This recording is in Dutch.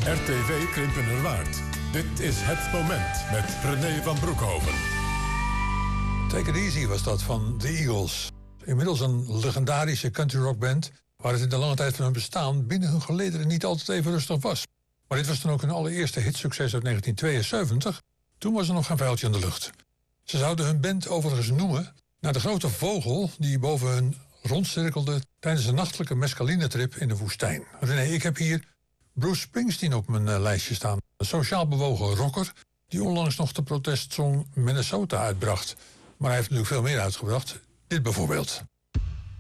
RTV Krimpenerwaard. Dit is Het Moment met René van Broekhoven. Take It Easy was dat van The Eagles. Inmiddels een legendarische country rock band waar het in de lange tijd van hun bestaan binnen hun gelederen niet altijd even rustig was. Maar dit was dan ook hun allereerste hitsucces uit 1972. Toen was er nog geen vuiltje in de lucht. Ze zouden hun band overigens noemen naar de grote vogel die boven hun rondcirkelde tijdens een nachtelijke mescalinetrip in de woestijn. René, ik heb hier Bruce Springsteen op mijn lijstje staan. Een sociaal bewogen rocker die onlangs nog de protestsong Minnesota uitbracht. Maar hij heeft natuurlijk veel meer uitgebracht. Dit bijvoorbeeld.